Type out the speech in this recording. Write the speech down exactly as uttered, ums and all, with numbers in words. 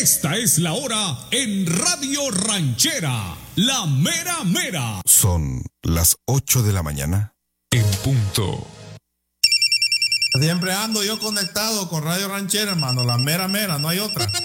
Esta es la hora en Radio Ranchera, la mera mera. Son las ocho de la mañana. En punto. Siempre ando yo conectado con Radio Ranchera, hermano, la mera mera, no hay otra.